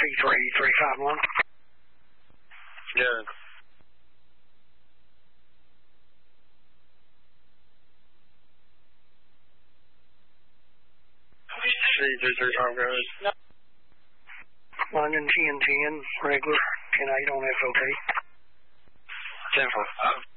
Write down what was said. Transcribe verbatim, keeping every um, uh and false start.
three three five one. Good. C three three five, go ahead. London ten ten, regular, ten eight on F O T. ten four.